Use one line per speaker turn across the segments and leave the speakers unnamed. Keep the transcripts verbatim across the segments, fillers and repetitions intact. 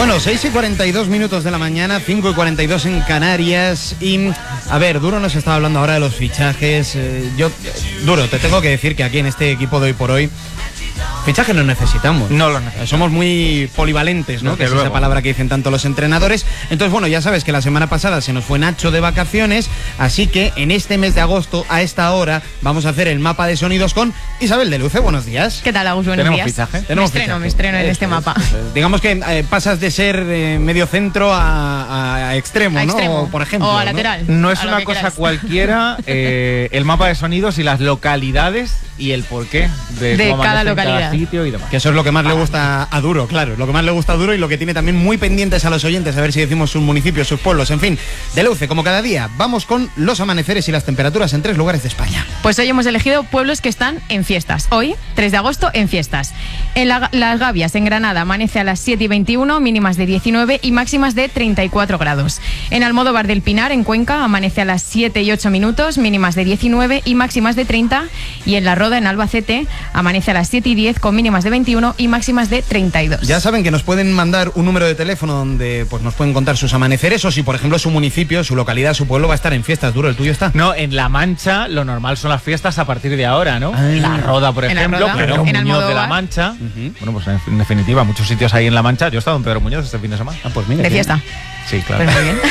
Bueno, seis y cuarenta y dos minutos de la mañana, cinco y cuarenta y dos en Canarias. Y, a ver, Duro nos estaba hablando ahora de los fichajes. Eh, yo, Duro, te tengo que decir que aquí en este equipo de hoy por hoy, fichajes no necesitamos.
No lo necesitamos.
Somos muy polivalentes, ¿no?
No,
que es
luego.
esa palabra que dicen tanto los entrenadores. Entonces, bueno, ya sabes que la semana pasada se nos fue Nacho de vacaciones, así que en este mes de agosto, a esta hora, vamos a hacer el mapa de sonidos con Isabel de Luce. Buenos días.
¿Qué tal, Agus? Buenos
¿Tenemos
días.
fichaje?
Me
Tenemos
estreno,
fichaje.
me estreno en
Eso
este
es,
mapa.
eso es. Digamos que eh, pasas de ser eh, medio centro a, a extremo,
A
¿no?
extremo.
O, por ejemplo.
O a
¿no?
lateral.
No es
A lo
una
que
cosa
queráis.
cualquiera, eh, el mapa de sonidos y las localidades y el porqué de,
De
cómo
cada
amanece en
localidad.
cada sitio y demás.
Que eso es lo que más le gusta a Duro, claro, lo que más le gusta a Duro y lo que tiene también muy pendientes a los oyentes, a ver si decimos sus municipios, sus pueblos, en fin. De Luce, como cada día, vamos con los amaneceres y las temperaturas en tres lugares de España.
Pues hoy hemos elegido pueblos que están en fiestas. Hoy, tres de agosto, en fiestas. En la- Las Gavias, en Granada, amanece a las siete y veintiuno, mínimas de diecinueve y máximas de treinta y cuatro grados. En Almodóvar del Pinar, en Cuenca, amanece a las siete y ocho minutos, mínimas de diecinueve y máximas de treinta. Y en La Roda, en Albacete, amanece a las siete y diez con mínimas de veintiuno y máximas de treinta y dos.
Ya saben que nos pueden mandar un número de teléfono donde pues nos pueden contar sus amaneceres o si, por ejemplo, su municipio, su localidad, su pueblo va a estar en fiestas. Duro, ¿el tuyo está?
No, en La Mancha lo normal son las fiestas a partir de ahora, ¿no?
Ah.
La Roda, por
En La
ejemplo,
Roda,
Pedro
en
Muñoz de
Almodóvar.
La Mancha.
Ujú.
Bueno, pues en, en definitiva, muchos sitios ahí en La Mancha. Yo he estado en Pedro Muñoz este fin de semana.
Ah, pues mira.
De
qué
fiesta.
Sí, claro.
Pues muy bien.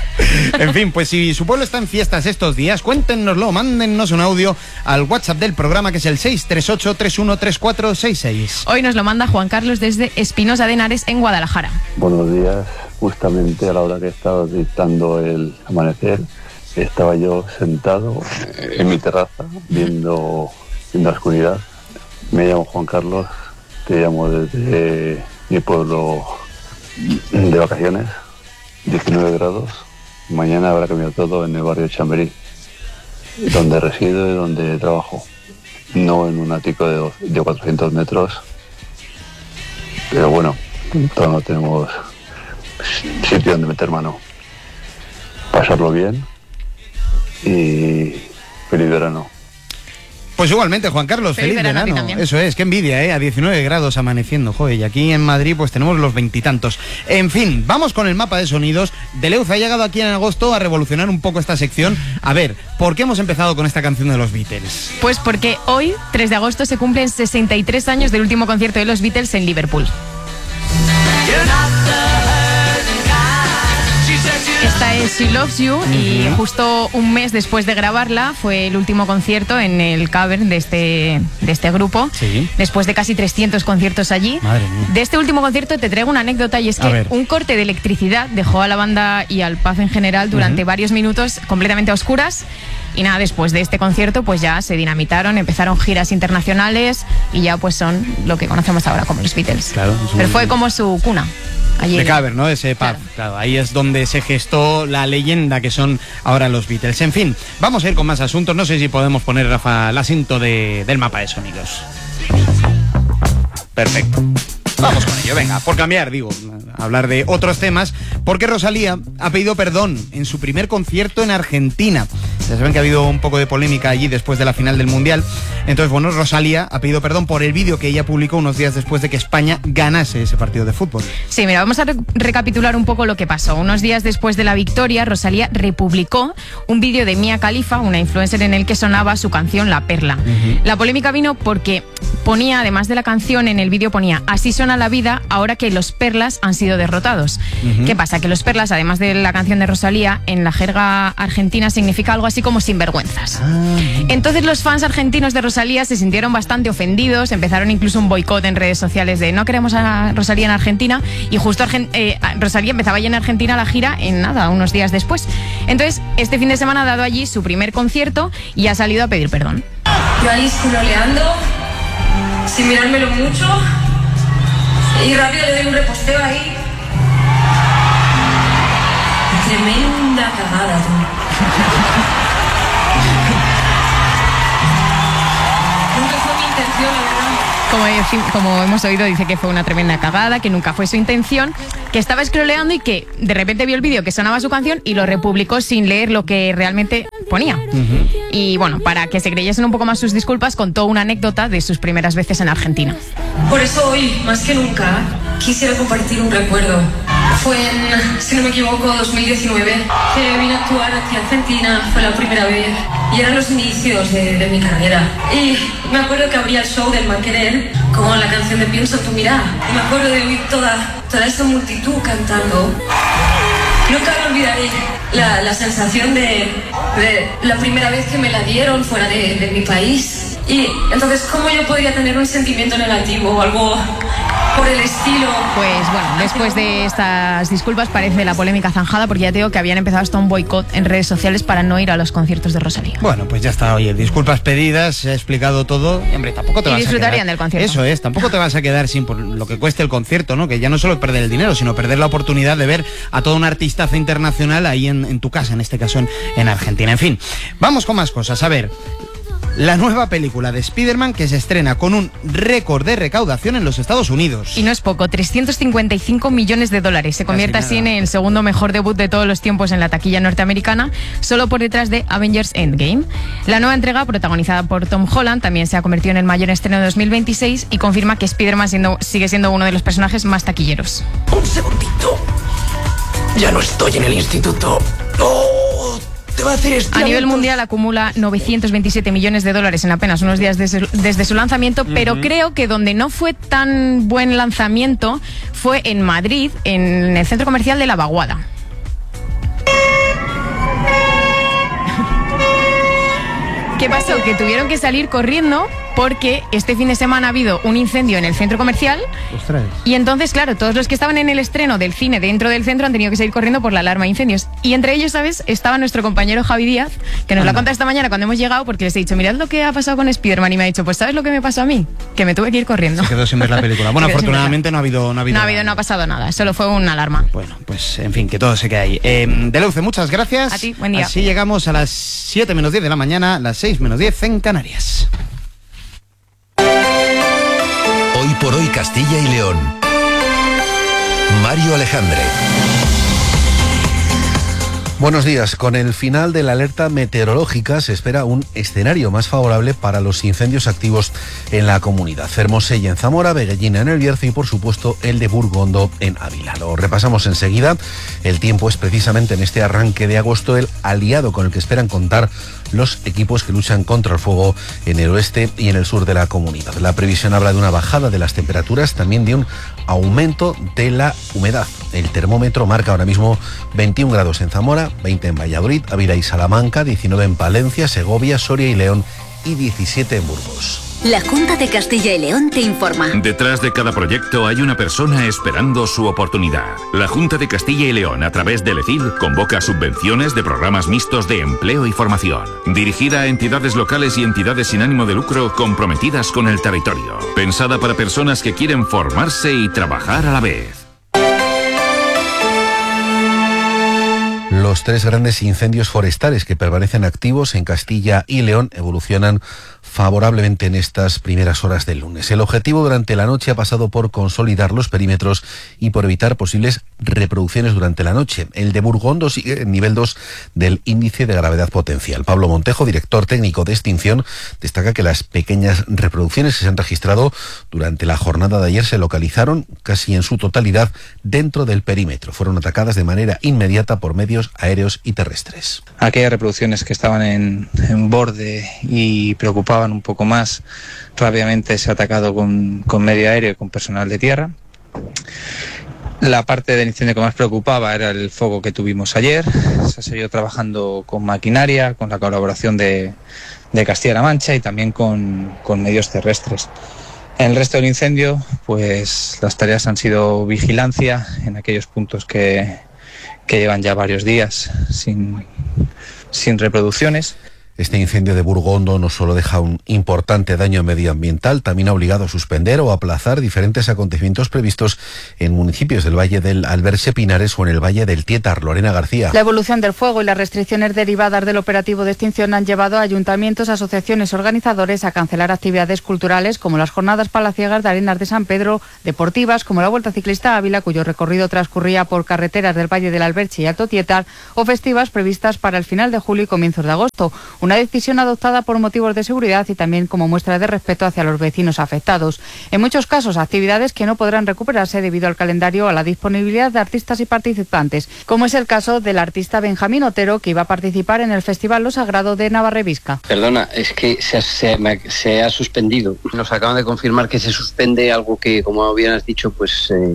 En fin, pues si su pueblo está en fiestas estos días, cuéntenoslo, mándennos un audio al WhatsApp del programa, que es el seis tres ocho tres uno tres cuatro seis seis.
Hoy nos lo manda Juan Carlos desde Espinosa de Henares, en Guadalajara.
Buenos días. Justamente a la hora que estaba dictando el amanecer, estaba yo sentado en mi terraza viendo, viendo la oscuridad. Me llamo Juan Carlos, te llamo desde mi pueblo de vacaciones, diecinueve grados. Mañana habrá cambiado todo en el barrio de Chamberí, donde resido y donde trabajo. No en un ático de, dos- de cuatrocientos metros, pero bueno, todavía no tenemos sitio donde meter mano. Pasarlo bien y feliz verano.
Pues igualmente, Juan Carlos,
Feliz
feliz,
verano a ti
verano.
también.
Eso es, qué envidia, ¿eh? A diecinueve grados amaneciendo, joder, y aquí en Madrid pues tenemos los veintitantos. En fin, vamos con el mapa de sonidos. Deleuze ha llegado aquí en agosto a revolucionar un poco esta sección. A ver, ¿por qué hemos empezado con esta canción de los Beatles?
Pues porque hoy, tres de agosto, se cumplen sesenta y tres años del último concierto de los Beatles en Liverpool. Esta es She Loves You y justo un mes después de grabarla fue el último concierto en el cavern de este, de este grupo.
Sí.
Después de casi trescientos conciertos allí.
Madre mía.
De este último concierto te traigo una anécdota y es
A
que
ver.
un corte de electricidad dejó a la banda y al pub en general durante varios minutos completamente a oscuras. Y nada, después de este concierto pues ya se dinamitaron, empezaron giras internacionales y ya pues son lo que conocemos ahora como los Beatles.
Claro, es un-
Pero fue como su cuna. Allí.
De Cavern, ¿no? Ese pub. Claro.
Claro.
ahí es donde se gestó la leyenda que son ahora los Beatles. En fin, vamos a ir con más asuntos. No sé si podemos poner, Rafa, el asiento de- del mapa de sonidos. Perfecto. Vamos con ello, venga, por cambiar, digo, hablar de otros temas, porque Rosalía ha pedido perdón en su primer concierto en Argentina. Ya saben que ha habido un poco de polémica allí después de la final del Mundial. Entonces, bueno, Rosalía ha pedido perdón por el vídeo que ella publicó unos días después de que España ganase ese partido de fútbol.
Sí, mira, vamos a re- recapitular un poco lo que pasó. Unos días después de la victoria, Rosalía republicó un vídeo de Mia Khalifa, una influencer, en el que sonaba su canción La Perla. La polémica vino porque ponía, además de la canción, en el vídeo ponía "Así suena la vida ahora que los Perlas han sido derrotados". ¿Qué pasa? Que los Perlas, además de la canción de Rosalía, en la jerga argentina significa algo así como sinvergüenzas. Entonces los fans argentinos de Rosalía se sintieron bastante ofendidos, empezaron incluso un boicot en redes sociales de no queremos a Rosalía en Argentina, y justo Argen- eh, Rosalía empezaba ya en Argentina la gira en nada, unos días después. Entonces este fin de semana ha dado allí su primer concierto y ha salido a pedir perdón.
Yo ahí scrolleando, sin mirármelo mucho, y rápido le doy un reposteo ahí. Tremenda cagada, tú. Nunca fue mi intención, la verdad.
Como, he- como hemos oído, dice que fue una tremenda cagada, que nunca fue su intención, que estaba scrolleando y que de repente vio el vídeo que sonaba su canción y lo republicó sin leer lo que realmente ponía. Y bueno, para que se creyesen un poco más sus disculpas, contó una anécdota de sus primeras veces en Argentina.
Por eso hoy, más que nunca, quisiera compartir un recuerdo. Fue en, si no me equivoco, dos mil diecinueve, que vine a actuar aquí a Argentina, fue la primera vez, y eran los inicios de, de mi carrera. Y me acuerdo que abría el show del Mal Querer, como la canción de Pienso en tu mirada, y me acuerdo de oír toda, toda esa multitud cantando. Nunca me olvidaré la, la sensación de, de la primera vez que me la dieron fuera de, de mi país. Y entonces, ¿cómo yo podría tener un sentimiento negativo o algo por el estilo?
Pues bueno, después de estas disculpas parece la polémica zanjada, porque ya te digo que habían empezado hasta un boicot en redes sociales para no ir a los conciertos de Rosalía.
Bueno, pues ya está, oye, disculpas pedidas, se ha explicado todo. Y hombre, tampoco te
Y
vas a
disfrutarían
quedar,
del concierto.
Eso es, tampoco te vas a quedar sin por lo que cueste el concierto, ¿no? Que ya no solo perder el dinero, sino perder la oportunidad de ver a todo un artistazo internacional ahí en, en tu casa, en este caso en, en Argentina. En fin, vamos con más cosas. A ver, la nueva película de Spider-Man que se estrena con un récord de recaudación en los Estados Unidos.
Y no es poco, trescientos cincuenta y cinco millones de dólares. Se convierte así en el segundo mejor debut de todos los tiempos en la taquilla norteamericana, solo por detrás de Avengers Endgame. La nueva entrega, protagonizada por Tom Holland, también se ha convertido en el mayor estreno de dos mil veintiséis y confirma que Spider-Man siendo, sigue siendo uno de los personajes más taquilleros.
Un segundito. Ya no estoy en el instituto. ¡Oh! Te va a hacer
A nivel mundial acumula novecientos veintisiete millones de dólares en apenas unos días desde, desde su lanzamiento, uh-huh. pero creo que donde no fue tan buen lanzamiento fue en Madrid, en el centro comercial de La Vaguada. ¿Qué pasó? Que tuvieron que salir corriendo porque este fin de semana ha habido un incendio en el centro comercial.
Ostras.
Y entonces, claro, todos los que estaban en el estreno del cine dentro del centro han tenido que salir corriendo por la alarma de incendios. Y entre ellos, ¿sabes? Estaba nuestro compañero Javi Díaz, que nos lo ha contado esta mañana cuando hemos llegado, porque les he dicho, mirad lo que ha pasado con Spider-Man, y me ha dicho, pues ¿sabes lo que me pasó a mí? Que me tuve que ir corriendo.
Se quedó sin ver la película. Bueno, afortunadamente no ha habido... No ha habido,
no ha, habido, no ha pasado nada, solo fue una alarma.
Bueno, pues en fin, que todo se quede ahí. Eh, Deleuze, muchas gracias.
A ti, buen día.
Así llegamos a las siete menos diez de la mañana, las seis menos diez en Canarias.
Hoy por hoy Castilla y León. Mario Alejandre. Buenos días. Con el final de la alerta meteorológica se espera un escenario más favorable para los incendios activos en la comunidad. Fermosella en Zamora, Veguellina en El Bierzo y por supuesto el de Burgondo en Ávila. Lo repasamos enseguida. El tiempo es precisamente en este arranque de agosto el aliado con el que esperan contar los equipos que luchan contra el fuego en el oeste y en el sur de la comunidad. La previsión habla de una bajada de las temperaturas, también de un aumento de la humedad. El termómetro marca ahora mismo veintiún grados en Zamora, veinte en Valladolid, Ávila y Salamanca, diecinueve en Palencia, Segovia, Soria y León y diecisiete en Burgos.
La Junta de Castilla y León te informa.
Detrás de cada proyecto hay una persona esperando su oportunidad. La Junta de Castilla y León, a través del E C I L, convoca subvenciones de programas mixtos de empleo y formación, dirigida a entidades locales y entidades sin ánimo de lucro comprometidas con el territorio. Pensada para personas que quieren formarse y trabajar a la vez.
Los tres grandes incendios forestales que permanecen activos en Castilla y León evolucionan favorablemente en estas primeras horas del lunes. El objetivo durante la noche ha pasado por consolidar los perímetros y por evitar posibles reproducciones durante la noche. El de Burgondo sigue en nivel dos del índice de gravedad potencial. Pablo Montejo, director técnico de extinción, destaca que las pequeñas reproducciones que se han registrado durante la jornada de ayer se localizaron casi en su totalidad dentro del perímetro. Fueron atacadas de manera inmediata por medios aéreos y terrestres.
Aquellas reproducciones que estaban en, en borde y preocupaban un poco más, rápidamente se ha atacado con, con medio aéreo y con personal de tierra. La parte del incendio que más preocupaba era el fuego que tuvimos ayer. Se ha seguido trabajando con maquinaria, con la colaboración de, de Castilla-La Mancha y también con, con medios terrestres. En el resto del incendio, pues las tareas han sido vigilancia en aquellos puntos que, que llevan ya varios días sin, sin reproducciones.
Este incendio de Burgondo no solo deja un importante daño medioambiental, también ha obligado a suspender o aplazar diferentes acontecimientos previstos en municipios del Valle del Alberche Pinares o en el Valle del Tietar. Lorena García.
La evolución del fuego y las restricciones derivadas del operativo de extinción han llevado a ayuntamientos, asociaciones, organizadores a cancelar actividades culturales como las jornadas palaciegas de Arenas de San Pedro, deportivas como la Vuelta Ciclista Ávila, cuyo recorrido transcurría por carreteras del Valle del Alberche y Alto Tietar, o festivas previstas para el final de julio y comienzos de agosto. Una una decisión adoptada por motivos de seguridad y también como muestra de respeto hacia los vecinos afectados. En muchos casos, actividades que no podrán recuperarse debido al calendario o a la disponibilidad de artistas y participantes, como es el caso del artista Benjamín Otero, que iba a participar en el Festival Lo Sagrado de Navarrevisca.
Perdona, es que se, se, se ha suspendido. Nos acaban de confirmar que se suspende algo que, como bien has dicho, pues eh,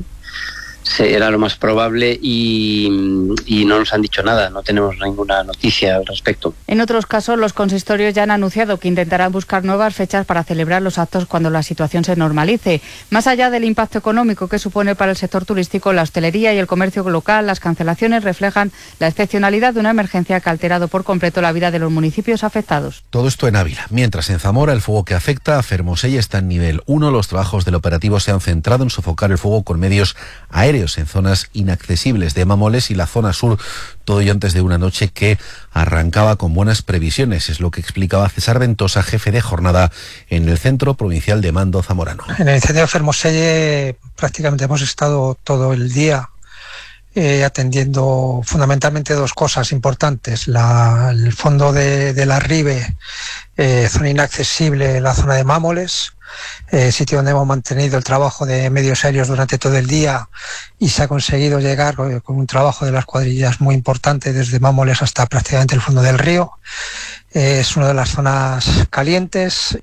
era lo más probable y, y no nos han dicho nada, no tenemos ninguna noticia al respecto.
En otros casos, los consistorios ya han anunciado que intentarán buscar nuevas fechas para celebrar los actos cuando la situación se normalice. Más allá del impacto económico que supone para el sector turístico, la hostelería y el comercio local, las cancelaciones reflejan la excepcionalidad de una emergencia que ha alterado por completo la vida de los municipios afectados.
Todo esto en Ávila. Mientras en Zamora el fuego que afecta a Fermosella está en nivel uno, los trabajos del operativo se han centrado en sofocar el fuego con medios aéreos en zonas inaccesibles de Mamoles y la zona sur, todo ello antes de una noche que arrancaba con buenas previsiones, es lo que explicaba César Ventosa, jefe de jornada en el Centro Provincial de Mando Zamorano.
En el incendio de Fermoselle prácticamente hemos estado todo el día eh, atendiendo fundamentalmente dos cosas importantes: la, el fondo de, de la Ribe, eh, zona inaccesible, la zona de Mámoles, Eh, sitio donde hemos mantenido el trabajo de medios aéreos durante todo el día y se ha conseguido llegar con, con un trabajo de las cuadrillas muy importante desde Mámoles hasta prácticamente el fondo del río. Eh, es una de las zonas calientes.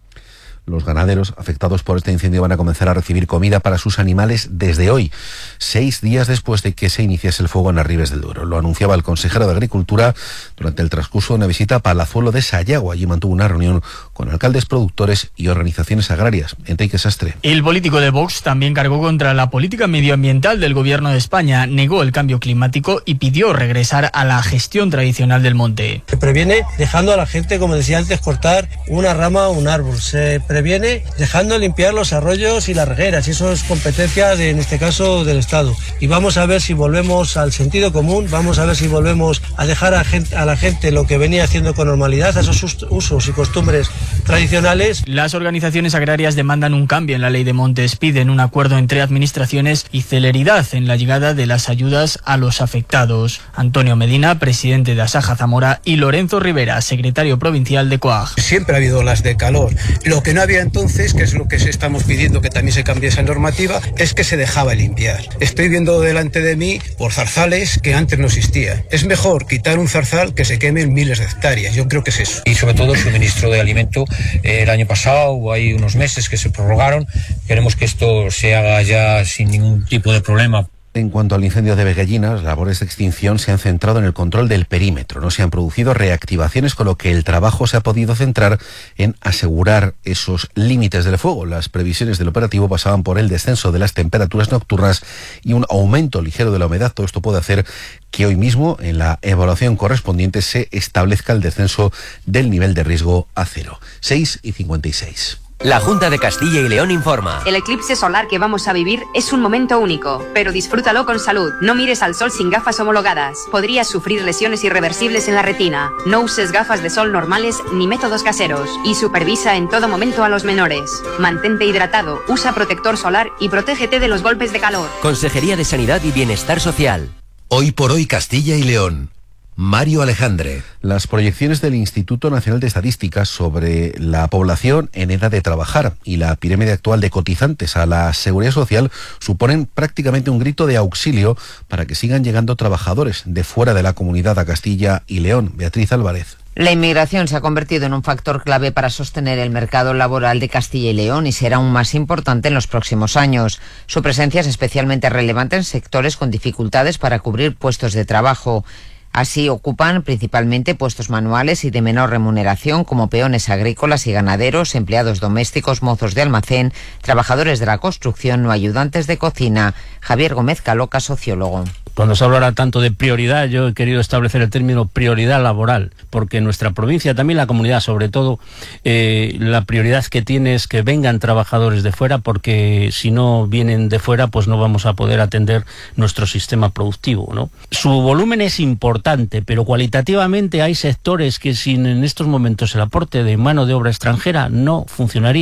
Los ganaderos afectados por este incendio van a comenzar a recibir comida para sus animales desde hoy, seis días después de que se iniciase el fuego en las Ribes del Duero. Lo anunciaba el consejero de Agricultura durante el transcurso de una visita a Palazuelo de Sayago. Allí mantuvo una reunión con alcaldes, productores y organizaciones agrarias. Enrique Sastre.
El político de Vox también cargó contra la política medioambiental del gobierno de España, negó el cambio climático y pidió regresar a la gestión tradicional del monte.
Se previene dejando a la gente, como decía antes, cortar una rama o un árbol. Se previene dejando limpiar los arroyos y las regueras, y eso es competencia de, en este caso, del Estado. Y vamos a ver si volvemos al sentido común, vamos a ver si volvemos a dejar a, gente, a la gente lo que venía haciendo con normalidad, a esos usos y costumbres tradicionales.
Las organizaciones agrarias demandan un cambio en la ley de montes, piden un acuerdo entre administraciones y celeridad en la llegada de las ayudas a los afectados. Antonio Medina, presidente de Asaja Zamora, y Lorenzo Rivera, secretario provincial de COAG.
Siempre ha habido olas de calor. Lo que no había entonces, que es lo que estamos pidiendo que también se cambie esa normativa, es que se dejaba limpiar. Estoy viendo delante de mí por zarzales que antes no existían. Es mejor quitar un zarzal que se quemen miles de hectáreas. Yo creo que es eso.
Y sobre todo el suministro de alimento. Eh, el año pasado o hay unos meses que se prorrogaron. Queremos que esto se haga ya sin ningún tipo de problema.
En cuanto al incendio de Veguellina, las labores de extinción se han centrado en el control del perímetro. No se han producido reactivaciones, con lo que el trabajo se ha podido centrar en asegurar esos límites del fuego. Las previsiones del operativo pasaban por el descenso de las temperaturas nocturnas y un aumento ligero de la humedad. Todo esto puede hacer que hoy mismo, en la evaluación correspondiente, se establezca el descenso del nivel de riesgo a cero. seis y cincuenta y seis.
La Junta de Castilla y León informa.
El eclipse solar que vamos a vivir es un momento único, pero disfrútalo con salud. No mires al sol sin gafas homologadas. Podrías sufrir lesiones irreversibles en la retina. No uses gafas de sol normales ni métodos caseros. Y supervisa en todo momento a los menores. Mantente hidratado, usa protector solar y protégete de los golpes de calor.
Consejería de Sanidad y Bienestar Social.
Hoy por hoy Castilla y León. Mario Alejandre.
Las proyecciones del Instituto Nacional de Estadística sobre la población en edad de trabajar y la pirámide actual de cotizantes a la Seguridad Social suponen prácticamente un grito de auxilio para que sigan llegando trabajadores de fuera de la comunidad a Castilla y León. Beatriz Álvarez.
La inmigración se ha convertido en un factor clave para sostener el mercado laboral de Castilla y León y será aún más importante en los próximos años. Su presencia es especialmente relevante en sectores con dificultades para cubrir puestos de trabajo. Así ocupan principalmente puestos manuales y de menor remuneración como peones agrícolas y ganaderos, empleados domésticos, mozos de almacén, trabajadores de la construcción o ayudantes de cocina. Javier Gómez Caloca, sociólogo.
Cuando se hablará tanto de prioridad, yo he querido establecer el término prioridad laboral, porque en nuestra provincia, también la comunidad sobre todo, eh, la prioridad que tiene es que vengan trabajadores de fuera, porque si no vienen de fuera, pues no vamos a poder atender nuestro sistema productivo, ¿no? Su volumen es importante, pero cualitativamente hay sectores que sin en estos momentos el aporte de mano de obra extranjera no funcionarían.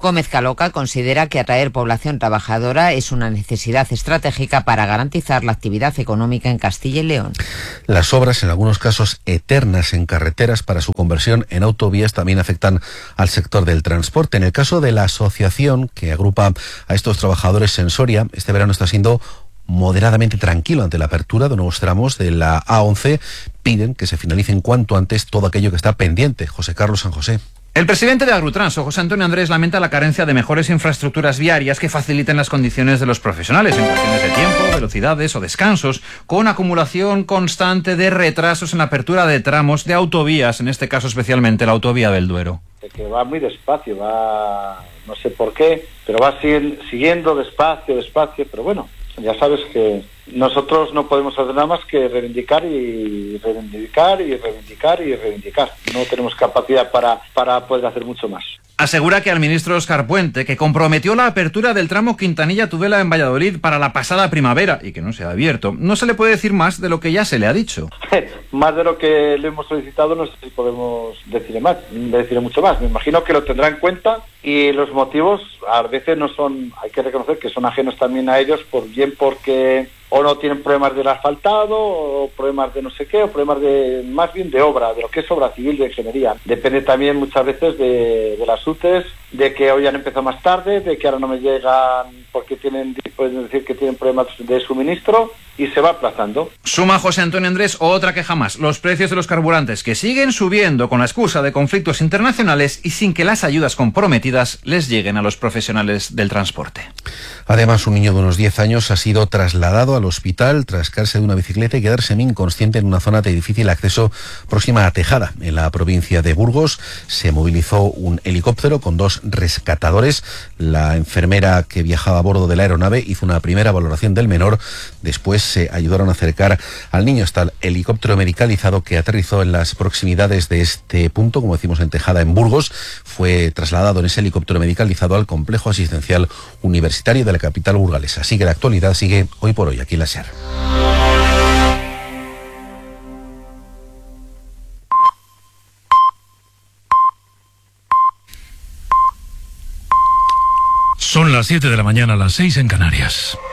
Gómez Caloca considera que atraer población trabajadora es una necesidad estratégica para garantizar la actividad económica en Castilla y León.
Las obras, en algunos casos eternas en carreteras para su conversión en autovías, también afectan al sector del transporte. En el caso de la asociación que agrupa a estos trabajadores en Soria, este verano está siendo moderadamente tranquilo ante la apertura de nuevos tramos de la A once. Piden que se finalicen cuanto antes todo aquello que está pendiente. José Carlos San José.
El presidente de Agrutranso, José Antonio Andrés, lamenta la carencia de mejores infraestructuras viarias que faciliten las condiciones de los profesionales en cuestiones de tiempo, velocidades o descansos, con acumulación constante de retrasos en la apertura de tramos de autovías, en este caso especialmente la autovía del Duero.
Que va muy despacio, va, no sé por qué, pero va siguiendo despacio, despacio, pero bueno, ya sabes que nosotros no podemos hacer nada más que reivindicar y reivindicar y reivindicar y reivindicar. No tenemos capacidad para, para poder hacer mucho más.
Asegura que al ministro Óscar Puente, que comprometió la apertura del tramo Quintanilla-Tudela en Valladolid para la pasada primavera y que no se ha abierto, no se le puede decir más de lo que ya se le ha dicho.
Más de lo que le hemos solicitado, no sé si podemos decir más, decir mucho más. Me imagino que lo tendrá en cuenta y los motivos a veces no son, hay que reconocer que son ajenos también a ellos, por bien porque o no tienen problemas del asfaltado, o problemas de no sé qué, o problemas de más bien de obra, de lo que es obra civil, de ingeniería. Depende también muchas veces de, de las U T Es, de que hoy han empezado más tarde, de que ahora no me llegan porque tienen, pueden decir que tienen problemas de suministro y se va aplazando.
Suma José Antonio Andrés otra queja más, los precios de los carburantes que siguen subiendo con la excusa de conflictos internacionales y sin que las ayudas comprometidas les lleguen a los profesionales del transporte.
Además, un niño de unos diez años ha sido trasladado al hospital tras caerse de una bicicleta y quedar semi-inconsciente en una zona de difícil acceso próxima a Tejada. En la provincia de Burgos se movilizó un helicóptero con dos rescatadores. La enfermera que viajaba a bordo de la aeronave hizo una primera valoración del menor. Después se ayudaron a acercar al niño hasta el helicóptero medicalizado que aterrizó en las proximidades de este punto, como decimos en Tejada, en Burgos. Fue trasladado en ese helicóptero medicalizado al complejo asistencial universitario de la capital burgalesa. Sigue la actualidad, sigue hoy por hoy aquí en la SER.
Son las siete de la mañana, las seis en Canarias.